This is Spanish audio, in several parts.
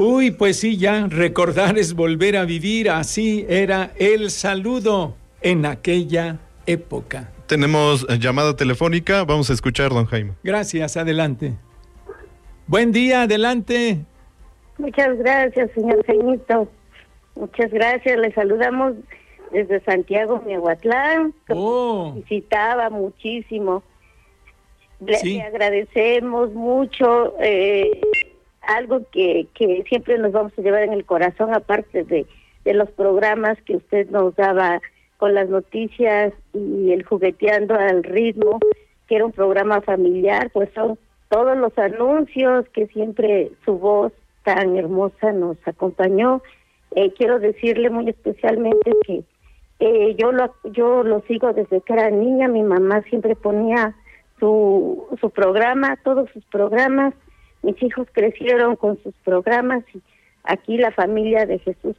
Uy, pues sí, ya, recordar es volver a vivir, así era el saludo en aquella época. Tenemos llamada telefónica, vamos a escuchar, don Jaime. Gracias, adelante. Buen día, adelante. Muchas gracias, señor Jaimito. Muchas gracias, le saludamos desde Santiago, Miahuatlán. Visitaba muchísimo. Le agradecemos mucho, algo que siempre nos vamos a llevar en el corazón, aparte de los programas que usted nos daba con las noticias y el jugueteando al ritmo, que era un programa familiar, pues son todos los anuncios que siempre su voz tan hermosa nos acompañó. Quiero decirle muy especialmente que yo lo sigo desde que era niña. Mi mamá siempre ponía su programa, todos sus programas. Mis hijos crecieron con sus programas y aquí la familia de Jesús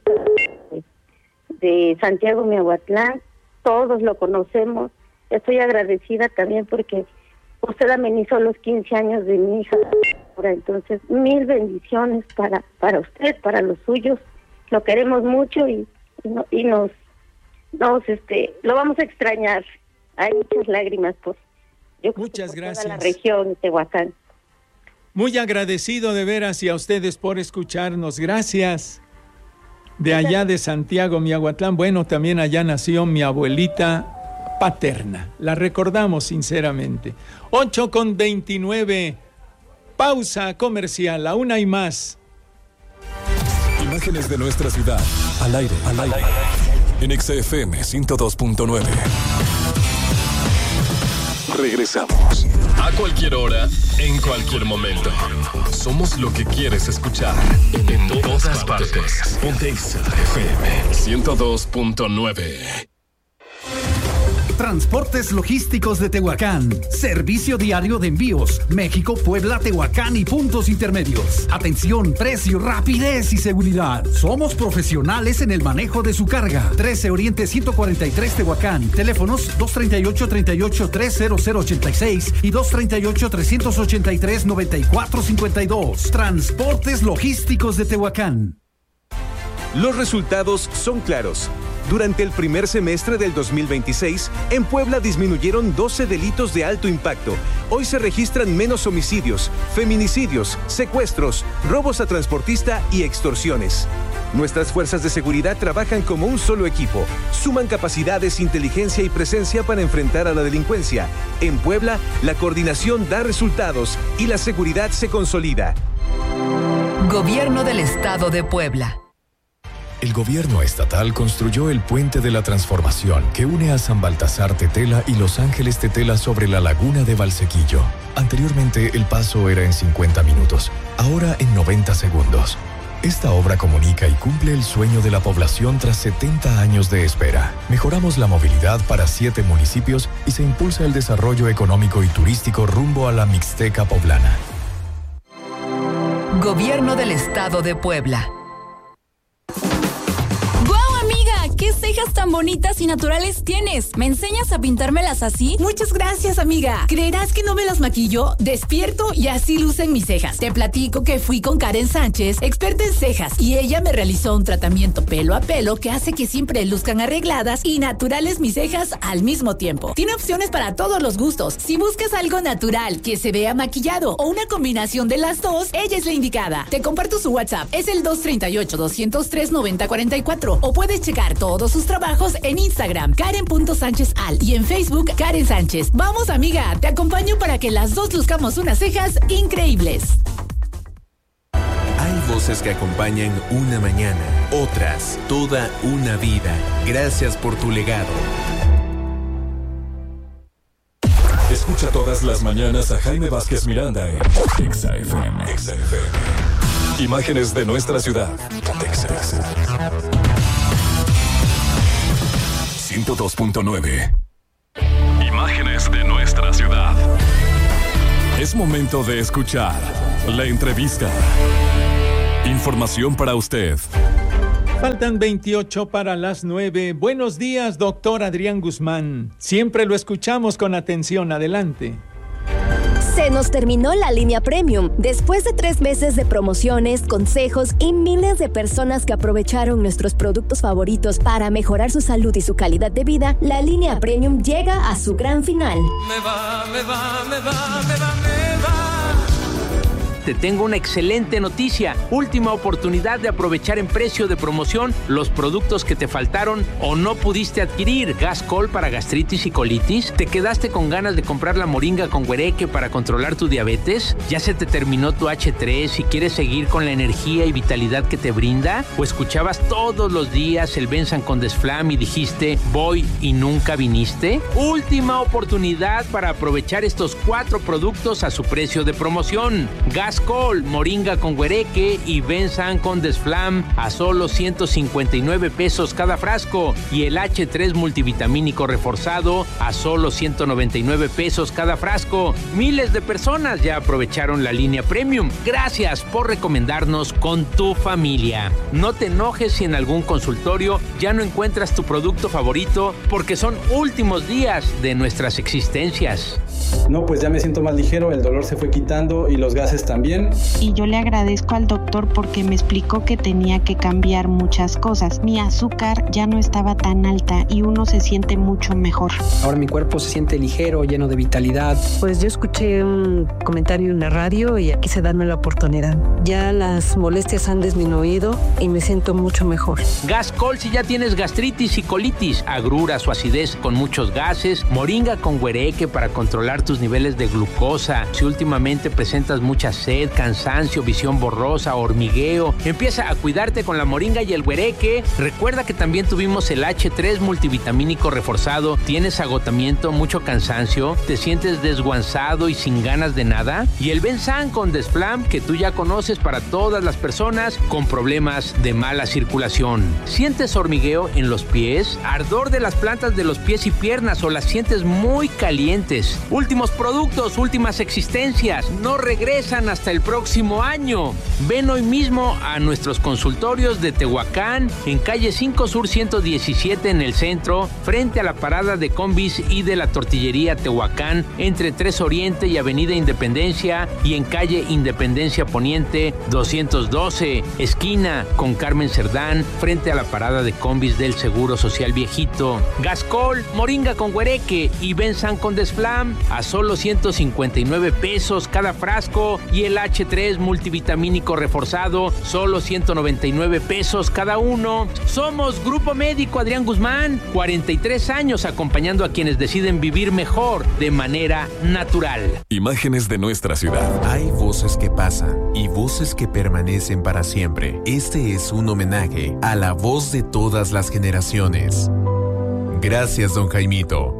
de Santiago Miahuatlán, todos lo conocemos. Estoy agradecida también porque usted amenizó los 15 años de mi hija. Entonces, 1000 bendiciones para usted, para los suyos. Lo queremos mucho y nos lo vamos a extrañar. Hay muchas lágrimas por muchas gracias. Toda la región de Tehuacán. Muy agradecido de veras y a ustedes por escucharnos. Gracias. De allá de Santiago, Miahuatlán. Bueno, también allá nació mi abuelita paterna. La recordamos sinceramente. 8:29. Pausa comercial. A una y más. Imágenes de nuestra ciudad. Al aire. En XFM 102.9. Regresamos. A cualquier hora, en cualquier momento. Somos lo que quieres escuchar. En todas partes. Ponte XFM 102.9. Transportes Logísticos de Tehuacán. Servicio diario de envíos. México, Puebla, Tehuacán y puntos intermedios. Atención, precio, rapidez y seguridad. Somos profesionales en el manejo de su carga. 13 Oriente 143 Tehuacán. Teléfonos 238-383-0086 y 238-383-9452. Transportes Logísticos de Tehuacán. Los resultados son claros. Durante el primer semestre del 2026, en Puebla disminuyeron 12 delitos de alto impacto. Hoy se registran menos homicidios, feminicidios, secuestros, robos a transportista y extorsiones. Nuestras fuerzas de seguridad trabajan como un solo equipo. Suman capacidades, inteligencia y presencia para enfrentar a la delincuencia. En Puebla, la coordinación da resultados y la seguridad se consolida. Gobierno del Estado de Puebla. El gobierno estatal construyó el Puente de la Transformación que une a San Baltasar Tetela y Los Ángeles Tetela sobre la laguna de Valsequillo. Anteriormente el paso era en 50 minutos, ahora en 90 segundos. Esta obra comunica y cumple el sueño de la población tras 70 años de espera. Mejoramos la movilidad para 7 municipios y se impulsa el desarrollo económico y turístico rumbo a la Mixteca poblana. Gobierno del Estado de Puebla. ¿Qué cejas tan bonitas y naturales tienes? ¿Me enseñas a pintármelas así? Muchas gracias, amiga. ¿Creerás que no me las maquillo? Despierto y así lucen mis cejas. Te platico que fui con Karen Sánchez, experta en cejas, y ella me realizó un tratamiento pelo a pelo que hace que siempre luzcan arregladas y naturales mis cejas al mismo tiempo. Tiene opciones para todos los gustos. Si buscas algo natural, que se vea maquillado o una combinación de las dos, ella es la indicada. Te comparto su WhatsApp. Es el 238-203-9044 o puedes checar todos sus trabajos en Instagram, Karen.SánchezAl, y en Facebook, Karen Sánchez. Vamos, amiga, te acompaño para que las dos luzcamos unas cejas increíbles. Hay voces que acompañan una mañana, otras toda una vida. Gracias por tu legado. Escucha todas las mañanas a Jaime Vázquez Miranda en XFM. Imágenes de nuestra ciudad. 102.9. Imágenes de nuestra ciudad. Es momento de escuchar la entrevista. Información para usted. Faltan 28 para las 9. Buenos días, doctor Adrián Guzmán. Siempre lo escuchamos con atención. Adelante. Se nos terminó la línea Premium. Después de 3 meses de promociones, consejos y miles de personas que aprovecharon nuestros productos favoritos para mejorar su salud y su calidad de vida, la línea Premium llega a su gran final. Te tengo una excelente noticia. Última oportunidad de aprovechar en precio de promoción los productos que te faltaron o no pudiste adquirir. Gascol para gastritis y colitis. ¿Te quedaste con ganas de comprar la moringa con güereque para controlar tu diabetes? ¿Ya se te terminó tu H3 y quieres seguir con la energía y vitalidad que te brinda? ¿O escuchabas todos los días el Benzan con Desflam y dijiste voy y nunca viniste? Última oportunidad para aprovechar estos 4 productos a su precio de promoción. Gascol, moringa con güereque y Benzan con Desflam a solo 159 pesos cada frasco, y el H3 multivitamínico reforzado a solo 199 pesos cada frasco. Miles de personas ya aprovecharon la línea Premium. Gracias por recomendarnos con tu familia. No te enojes si en algún consultorio ya no encuentras tu producto favorito, porque son últimos días de nuestras existencias. No, pues ya me siento más ligero, el dolor se fue quitando y los gases también. Y yo le agradezco al doctor porque me explicó que tenía que cambiar muchas cosas. Mi azúcar ya no estaba tan alta y uno se siente mucho mejor. Ahora mi cuerpo se siente ligero, lleno de vitalidad. Pues yo escuché un comentario en la radio y quise darme la oportunidad. Ya las molestias han disminuido y me siento mucho mejor. Gascol si ya tienes gastritis y colitis, agruras o acidez con muchos gases, moringa con güereque para controlar tus niveles de glucosa. Si últimamente presentas mucha sed, cansancio, visión borrosa, hormigueo, empieza a cuidarte con la moringa y el güereque. Recuerda que también tuvimos el H3 multivitamínico reforzado. ¿Tienes agotamiento, mucho cansancio? ¿Te sientes desguanzado y sin ganas de nada? Y el Benzan con Desflam, que tú ya conoces para todas las personas con problemas de mala circulación. ¿Sientes hormigueo en los pies? ¿Ardor de las plantas de los pies y piernas o las sientes muy calientes? Últimos productos, últimas existencias, no regresan hasta el próximo año. Ven hoy mismo a nuestros consultorios de Tehuacán, en calle 5 Sur 117 en el centro, frente a la parada de combis y de la tortillería Tehuacán, entre 3 Oriente y Avenida Independencia, y en calle Independencia Poniente 212, esquina con Carmen Cerdán, frente a la parada de combis del Seguro Social Viejito. Gascol, moringa con güereque y Benzan con Desflam a solo 159 pesos cada frasco, y el H3 multivitamínico reforzado solo 199 pesos cada uno. Somos Grupo Médico Adrián Guzmán, 43 años acompañando a quienes deciden vivir mejor de manera natural. Imágenes de nuestra ciudad. Hay voces que pasan y voces que permanecen para siempre. Este es un homenaje a la voz de todas las generaciones. Gracias, don Jaimito.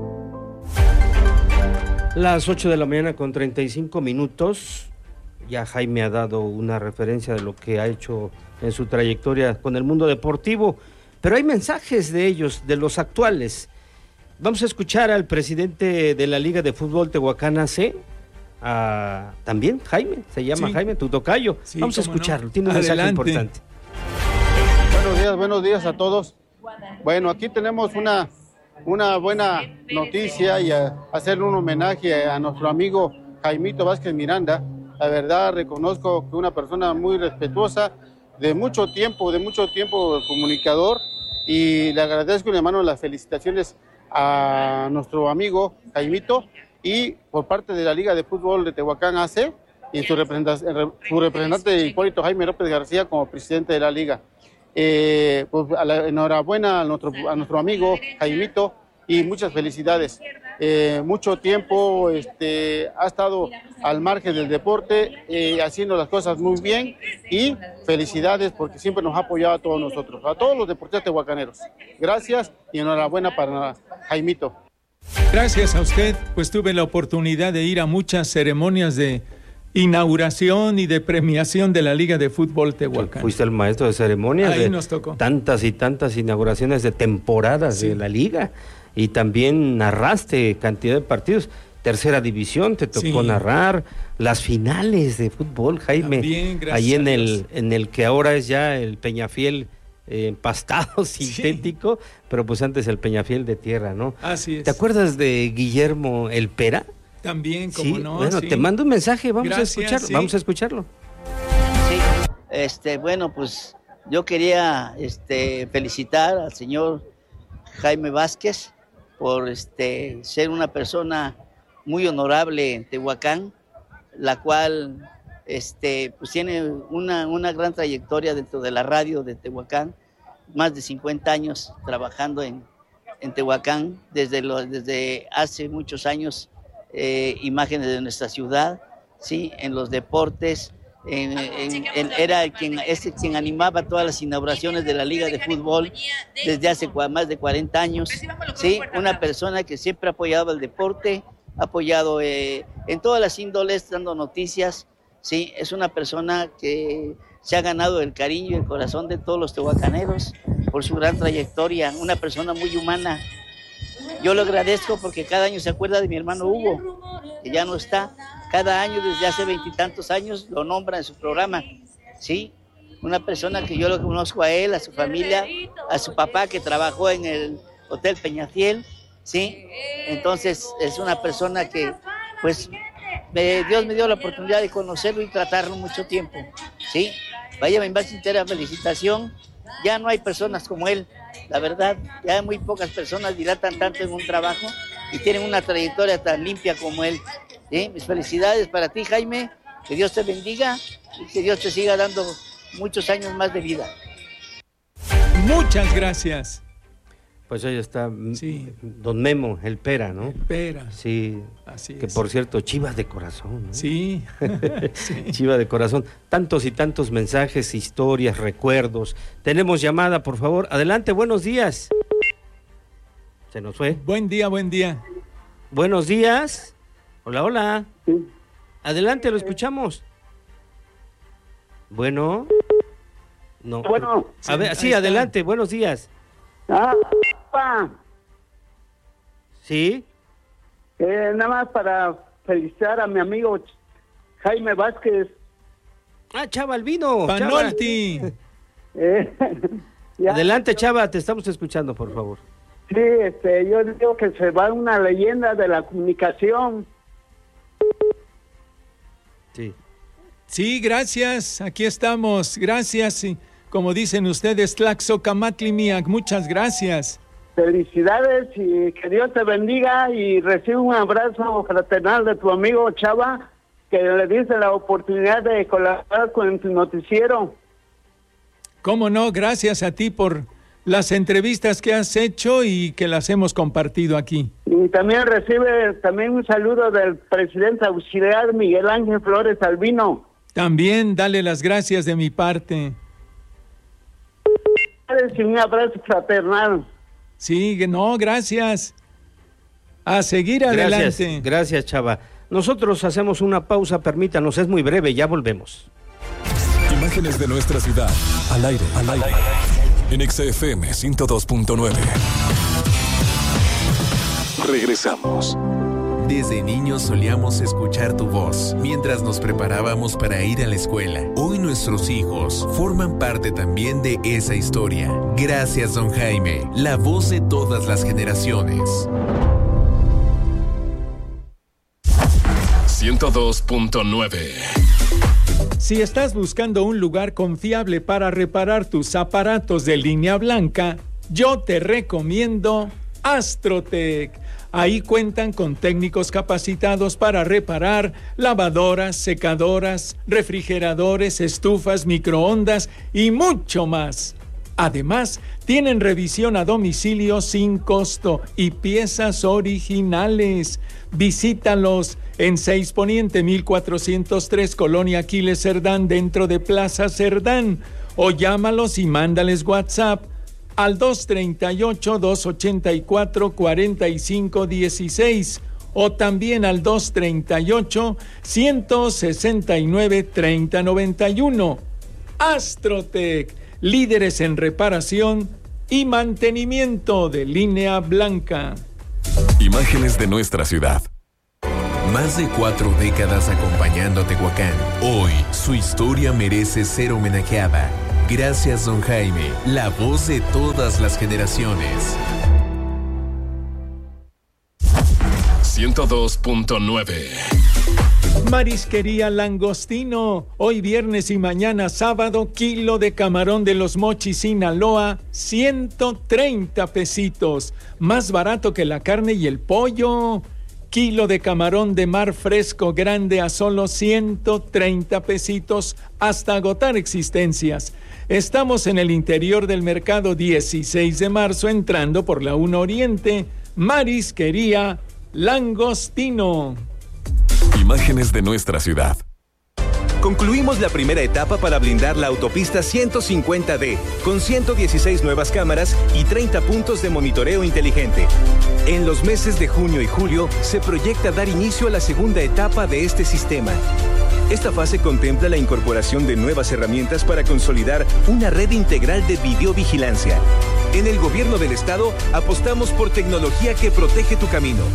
Las 8 de la mañana con 35 minutos. Ya Jaime ha dado una referencia de lo que ha hecho en su trayectoria con el mundo deportivo, pero hay mensajes de ellos, de los actuales. Vamos a escuchar al presidente de la Liga de Fútbol Tehuacán AC, también Jaime, se llama sí. Jaime, tu tocayo. Sí, vamos a escucharlo, tiene un mensaje importante. Buenos días a todos. Bueno, aquí tenemos una buena noticia y hacerle un homenaje a nuestro amigo Jaimito Vázquez Miranda. La verdad, reconozco que una persona muy respetuosa, de mucho tiempo comunicador, y le agradezco y le mando las felicitaciones a nuestro amigo Jaimito, y por parte de la Liga de Fútbol de Tehuacán AC y su representante Hipólito Jaime López García como presidente de la Liga. Pues enhorabuena a nuestro amigo Jaimito y muchas felicidades. Mucho tiempo ha estado al margen del deporte, haciendo las cosas muy bien, y felicidades porque siempre nos ha apoyado a todos nosotros, a todos los deportistas tehuacaneros. Gracias y enhorabuena para Jaimito. Gracias a usted, pues tuve la oportunidad de ir a muchas ceremonias de inauguración y de premiación de la Liga de Fútbol Tehuacán. Fuiste el maestro de ceremonias. Ahí nos tocó. Tantas y tantas inauguraciones de temporadas de la Liga, y también narraste cantidad de partidos. Tercera división, te tocó narrar las finales de fútbol, Jaime. También, ahí en el que ahora es ya el Peñafiel empastado, sintético, pero pues antes el Peñafiel de tierra, ¿no? Así es. ¿Te acuerdas de Guillermo El Pera? También, como no. Bueno, sí. te mando un mensaje, vamos Gracias, a escucharlo. sí. Vamos a escucharlo. Sí, bueno, pues yo quería felicitar al señor Jaime Vázquez por ser una persona muy honorable en Tehuacán, la cual pues tiene una gran trayectoria dentro de la radio de Tehuacán, más de 50 años trabajando en Tehuacán, desde hace muchos años, imágenes de nuestra ciudad, ¿sí? En los deportes, era quien animaba todas las inauguraciones de la Liga de Fútbol desde hace más de 40 años, ¿sí? Una persona que siempre ha apoyado el deporte, ha apoyado en todas las índoles, dando noticias, ¿sí? Es una persona que se ha ganado el cariño y el corazón de todos los tehuacaneros por su gran trayectoria, una persona muy humana. Yo lo agradezco porque cada año se acuerda de mi hermano Hugo, que ya no está. Cada año, desde hace 20 y tantos años, lo nombra en su programa, ¿sí? Una persona que yo lo conozco a él, a su familia, a su papá que trabajó en el Hotel Peñafiel, ¿sí? Entonces, es una persona que, pues, Dios me dio la oportunidad de conocerlo y tratarlo mucho tiempo, ¿sí? Vaya, mi más sincera felicitación. Ya no hay personas como él, la verdad, ya muy pocas personas dilatan tanto en un trabajo y tienen una trayectoria tan limpia como él. ¿Sí? Mis felicidades para ti, Jaime, que Dios te bendiga y que Dios te siga dando muchos años más de vida. Muchas gracias. Pues ahí está, don Memo, el Pera, ¿no? Pera. Sí, así que es. Por cierto, Chivas de corazón, ¿no? Sí. Sí. Chivas de corazón. Tantos y tantos mensajes, historias, recuerdos. Tenemos llamada, por favor. Adelante, buenos días. Se nos fue. Buen día, buen día. Buenos días. Hola, hola. Sí. Adelante, lo escuchamos. Bueno. No. Bueno. A ver, sí, adelante, buenos días. Pa. ¿Sí? Nada más para felicitar a mi amigo Jaime Vázquez. Chava Albino. Panolti. Adelante, Chava, te estamos escuchando, por favor. Sí, yo digo que se va una leyenda de la comunicación. Sí. Sí, gracias, aquí estamos, gracias, y como dicen ustedes, Tlaxocamatli-miac, muchas gracias. Felicidades y que Dios te bendiga y recibe un abrazo fraternal de tu amigo Chava, que le dice la oportunidad de colaborar con tu noticiero. Cómo no, gracias a ti por las entrevistas que has hecho y que las hemos compartido aquí. Y también recibe un saludo del presidente auxiliar Miguel Ángel Flores Albino. También dale las gracias de mi parte. Y un abrazo fraternal. Sí, no, gracias. A seguir adelante. Gracias, Chava. Nosotros hacemos una pausa, permítanos, es muy breve, ya volvemos. Imágenes de nuestra ciudad, al aire. En XFM 102.9. Regresamos. Desde niños solíamos escuchar tu voz mientras nos preparábamos para ir a la escuela. Hoy nuestros hijos forman parte también de esa historia. Gracias, don Jaime, la voz de todas las generaciones. 102.9. Si estás buscando un lugar confiable para reparar tus aparatos de línea blanca, yo te recomiendo Astrotech. Ahí cuentan con técnicos capacitados para reparar lavadoras, secadoras, refrigeradores, estufas, microondas y mucho más. Además, tienen revisión a domicilio sin costo y piezas originales. Visítalos en 6 Poniente 1403, Colonia Aquiles Cerdán, dentro de Plaza Cerdán. O llámalos y mándales WhatsApp al 238-284-4516 o también al 238-169-3091. Astrotech, líderes en reparación y mantenimiento de línea blanca. Imágenes de nuestra ciudad. Más de 4 décadas acompañando a Tehuacán. Hoy, su historia merece ser homenajeada. Gracias, don Jaime, la voz de todas las generaciones. 102.9. Marisquería Langostino. Hoy viernes y mañana sábado, kilo de camarón de Los Mochis, Sinaloa, 130 pesitos. Más barato que la carne y el pollo. Kilo de camarón de mar fresco grande a solo 130 pesitos hasta agotar existencias. Estamos en el interior del mercado 16 de marzo, entrando por la 1 Oriente. Marisquería Langostino. Imágenes de nuestra ciudad. Concluimos la primera etapa para blindar la autopista 150D, con 116 nuevas cámaras y 30 puntos de monitoreo inteligente. En los meses de junio y julio se proyecta dar inicio a la segunda etapa de este sistema. Esta fase contempla la incorporación de nuevas herramientas para consolidar una red integral de videovigilancia. En el Gobierno del Estado apostamos por tecnología que protege tu camino.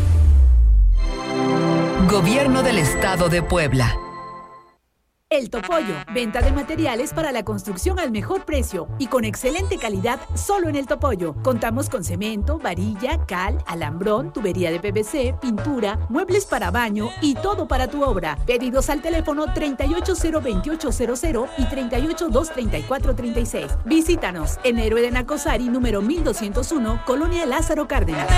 Gobierno del Estado de Puebla. El Topollo, venta de materiales para la construcción al mejor precio y con excelente calidad solo en El Topollo. Contamos con cemento, varilla, cal, alambrón, tubería de PVC, pintura, muebles para baño y todo para tu obra. Pedidos al teléfono 3802800 y 3823436. Visítanos en Héroe de Nacosari, número 1201, Colonia Lázaro Cárdenas.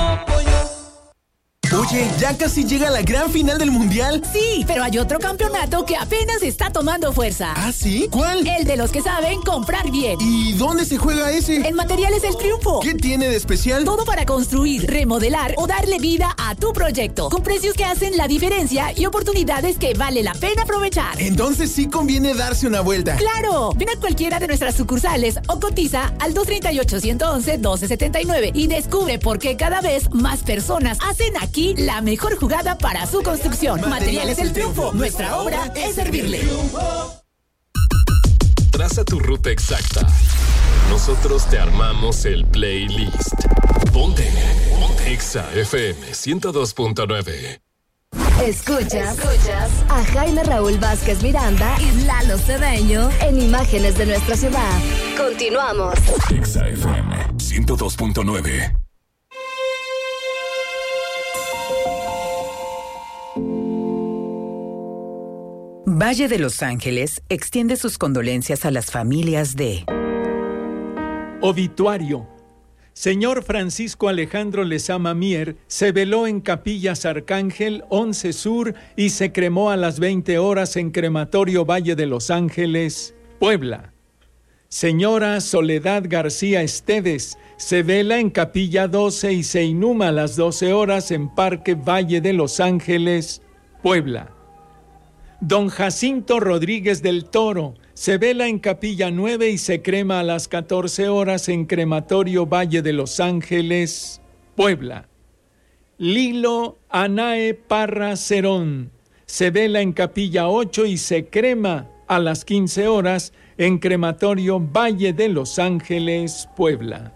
Oye, ¿ya casi llega la gran final del Mundial? Sí, pero hay otro campeonato que apenas está tomando fuerza. ¿Ah, sí? ¿Cuál? El de los que saben comprar bien. ¿Y dónde se juega ese? En Materiales El Triunfo. ¿Qué tiene de especial? Todo para construir, remodelar o darle vida a tu proyecto. Con precios que hacen la diferencia y oportunidades que vale la pena aprovechar. Entonces sí conviene darse una vuelta. ¡Claro! Ven a cualquiera de nuestras sucursales o cotiza al 238-111-1279 y descubre por qué cada vez más personas hacen aquí la mejor jugada para su construcción. Materiales El Triunfo. Nuestra obra es servirle. Traza tu ruta exacta. Nosotros te armamos el playlist. Ponte Exa FM 102.9. Escuchas a Jaime Raúl Vázquez Miranda y Lalo Cedeño en Imágenes de nuestra ciudad. Continuamos. Exa FM 102.9. Valle de Los Ángeles extiende sus condolencias a las familias de... Obituario. Señor Francisco Alejandro Lezama Mier se veló en Capillas Arcángel 11 Sur y se cremó a las 20 horas en Crematorio Valle de Los Ángeles, Puebla. Señora Soledad García Esteves se vela en Capilla 12 y se inhuma a las 12 horas en Parque Valle de Los Ángeles, Puebla. Don Jacinto Rodríguez del Toro se vela en Capilla 9 y se crema a las 14 horas en Crematorio Valle de Los Ángeles, Puebla. Lilo Anae Parra Cerón se vela en Capilla 8 y se crema a las 15 horas en Crematorio Valle de Los Ángeles, Puebla.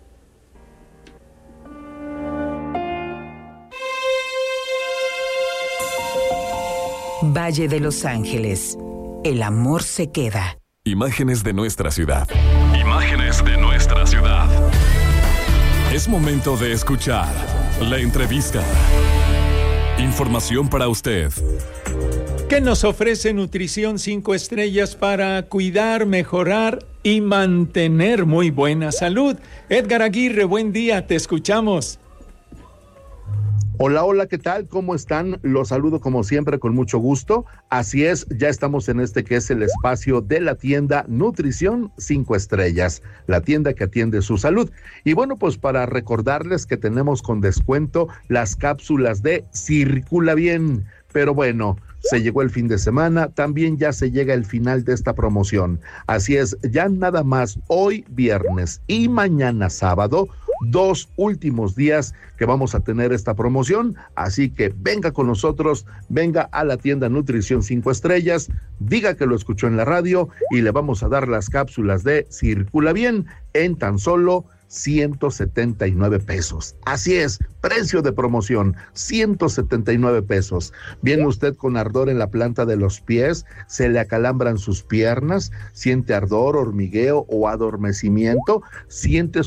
Valle de Los Ángeles. El amor se queda. Imágenes de nuestra ciudad. Imágenes de nuestra ciudad. Es momento de escuchar la entrevista. Información para usted. ¿Qué nos ofrece Nutrición 5 Estrellas para cuidar, mejorar y mantener muy buena salud? Edgar Aguirre, buen día, te escuchamos. Hola, hola, ¿qué tal? ¿Cómo están? Los saludo como siempre con mucho gusto. Así es, ya estamos en este que es el espacio de la tienda Nutrición 5 Estrellas, la tienda que atiende su salud. Y bueno, pues para recordarles que tenemos con descuento las cápsulas de Circula Bien. Pero bueno, se llegó el fin de semana, también ya se llega el final de esta promoción. Así es, ya nada más hoy viernes y mañana sábado, 2 últimos días que vamos a tener esta promoción, así que venga con nosotros, venga a la tienda Nutrición 5 Estrellas, diga que lo escuchó en la radio y le vamos a dar las cápsulas de Circula Bien en tan solo 179 pesos. Así es, precio de promoción, 179 pesos. Viene usted con ardor en la planta de los pies, se le acalambran sus piernas, siente ardor, hormigueo o adormecimiento, siente